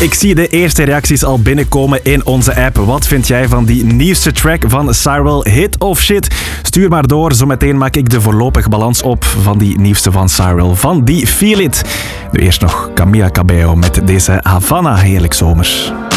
Ik zie de eerste reacties al binnenkomen in onze app. Wat vind jij van die nieuwste track van Cyril? Hit of shit? Stuur maar door. Zometeen maak ik de voorlopige balans op van die nieuwste van Cyril. Van die Feel It. Nu eerst nog Camila Cabello met deze Havana. Heerlijk zomers.